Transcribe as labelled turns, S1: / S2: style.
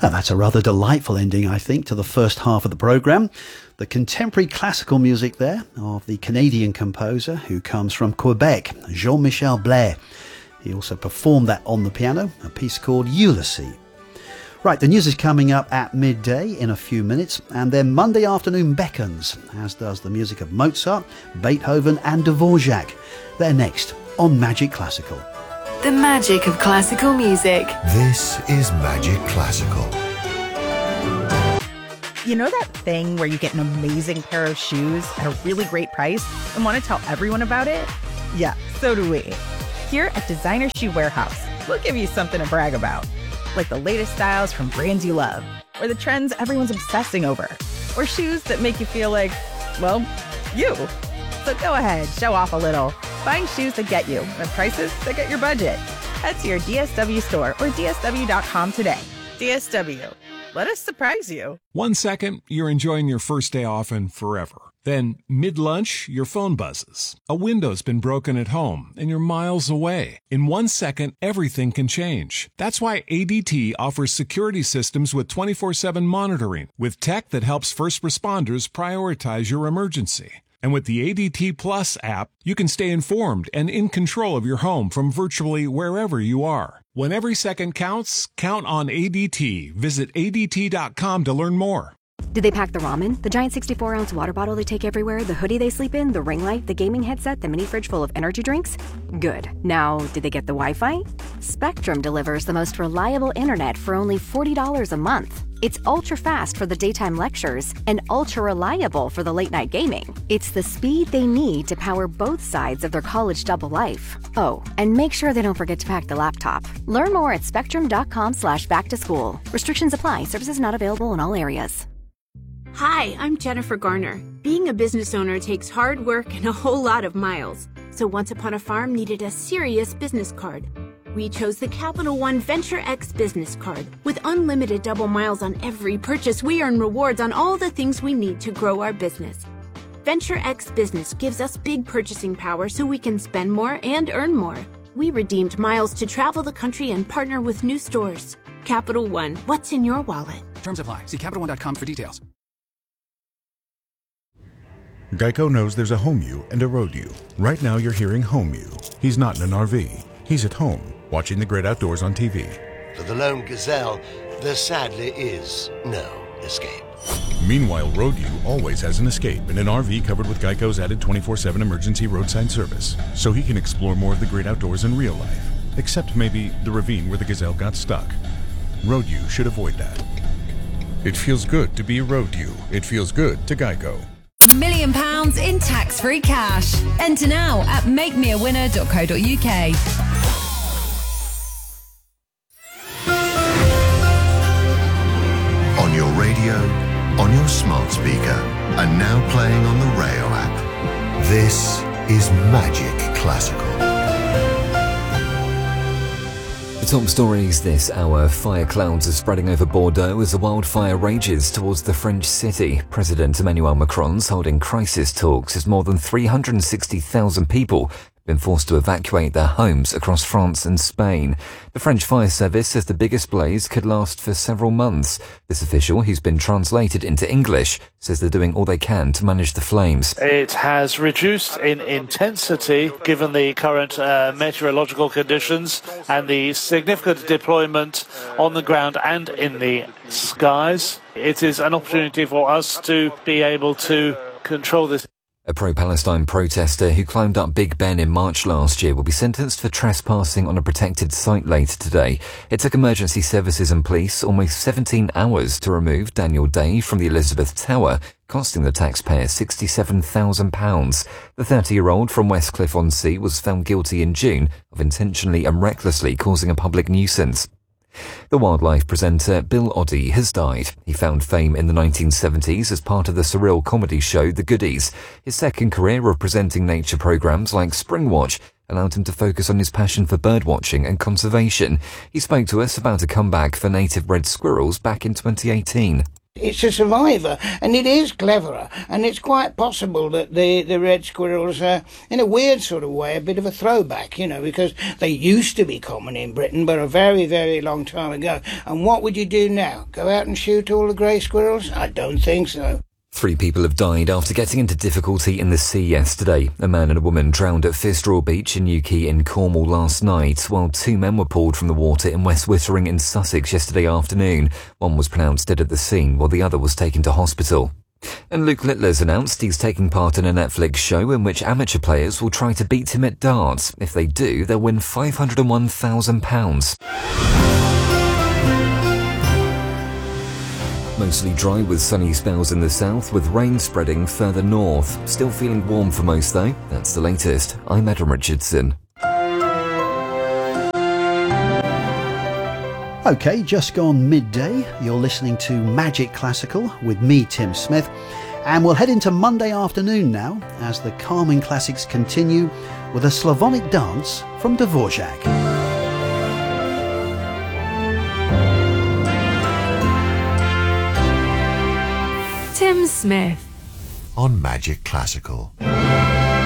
S1: Now, that's a rather delightful ending, I think, to the first half of the programme. The contemporary classical music there of the Canadian composer who comes from Quebec, Jean-Michel Blais. He also performed that on the piano, a piece called Ulysses. Right, the news is coming up at midday in a few minutes, and then Monday afternoon beckons, as does the music of Mozart, Beethoven and Dvorak. They're next on Magic Classical.
S2: The magic of classical music.
S3: This is Magic Classical.
S4: You know that thing where you get an amazing pair of shoes at a really great price and want to tell everyone about it? Yeah, so do we. Here at Designer Shoe Warehouse, we'll give you something to brag about. Like the latest styles from brands you love, or the trends everyone's obsessing over, or shoes that make you feel like, well, you. So go ahead, show off a little. Find shoes that get you at prices that get your budget. Head to your DSW store or DSW.com today. DSW, let us surprise you.
S5: 1 second, you're enjoying your first day off and forever. Then, mid-lunch, your phone buzzes. A window's been broken at home, and you're miles away. In 1 second, everything can change. That's why ADT offers security systems with 24/7 monitoring, with tech that helps first responders prioritize your emergency. And with the ADT Plus app, you can stay informed and in control of your home from virtually wherever you are. When every second counts, count on ADT. Visit ADT.com to learn more.
S6: Did they pack the ramen, the giant 64-ounce water bottle they take everywhere, the hoodie they sleep in, the ring light, the gaming headset, the mini fridge full of energy drinks? Good. Now, did they get the Wi-Fi? Spectrum delivers the most reliable internet for only $40 a month. It's ultra-fast for the daytime lectures and ultra-reliable for the late-night gaming. It's the speed they need to power both sides of their college double life. Oh, and make sure they don't forget to pack the laptop. Learn more at spectrum.com/back-to-school. Restrictions apply. Services not available in all areas.
S7: Hi, I'm Jennifer Garner. Being a business owner takes hard work and a whole lot of miles. So Once Upon a Farm needed a serious business card. We chose the Capital One Venture X business card. With unlimited double miles on every purchase, we earn rewards on all the things we need to grow our business. Venture X Business gives us big purchasing power so we can spend more and earn more. We redeemed miles to travel the country and partner with new stores. Capital One, what's in your wallet?
S8: Terms apply. See CapitalOne.com for details.
S9: Geico knows there's a home you and a road you. Right now you're hearing home you. He's not in an RV. He's at home, watching the great outdoors on TV.
S10: For the lone gazelle, there sadly is no escape.
S9: Meanwhile, road you always has an escape in an RV covered with Geico's added 24/7 emergency roadside service, so he can explore more of the great outdoors in real life, except maybe the ravine where the gazelle got stuck. Road you should avoid that. It feels good to be road you. It feels good to Geico.
S11: £1 million in tax-free cash. Enter now at makemeawinner.co.uk.
S3: On your radio, on your smart speaker, and now playing on the Rayo app. This is Magic Classical.
S12: The top stories this hour. Fire clouds are spreading over Bordeaux as the wildfire rages towards the French city. President Emmanuel Macron's holding crisis talks as more than 360,000 people have been forced to evacuate their homes across France and Spain. The French fire service says the biggest blaze could last for several months. This official, who's been translated into English, says they're doing all they can to manage the flames.
S13: It has reduced in intensity given the current meteorological conditions and the significant deployment on the ground and in the skies. It is an opportunity for us to be able to control this.
S12: A pro-Palestine protester who climbed up Big Ben in March last year will be sentenced for trespassing on a protected site later today. It took emergency services and police almost 17 hours to remove Daniel Day from the Elizabeth Tower, costing the taxpayer £67,000. The 30-year-old from Westcliff-on-Sea was found guilty in June of intentionally and recklessly causing a public nuisance. The wildlife presenter Bill Oddie has died. He found fame in the 1970s as part of the surreal comedy show The Goodies. His second career of presenting nature programs like Springwatch allowed him to focus on his passion for birdwatching and conservation. He spoke to us about a comeback for native red squirrels back in 2018.
S14: It's a survivor, and it is cleverer, and it's quite possible that the red squirrels are, in a weird sort of way, a bit of a throwback, because they used to be common in Britain, but a very, very long time ago. And what would you do now? Go out and shoot all the grey squirrels? I don't think so.
S12: 3 people have died after getting into difficulty in the sea yesterday. A man and a woman drowned at Fistraw Beach in Newquay in Cornwall last night, while 2 men were pulled from the water in West Wittering in Sussex yesterday afternoon. One was pronounced dead at the scene, while the other was taken to hospital. And Luke Littler's announced he's taking part in a Netflix show in which amateur players will try to beat him at darts. If they do, they'll win £501,000. Mostly dry with sunny spells in the south, with rain spreading further north. Still feeling warm for most though. That's the latest. I'm Adam Richardson.
S1: OK, just gone midday. You're listening to Magic Classical with me, Tim Smith. And we'll head into Monday afternoon now as the Carmen Classics continue with a Slavonic dance from Dvorak.
S2: Tim Smith
S3: on Magic Classical.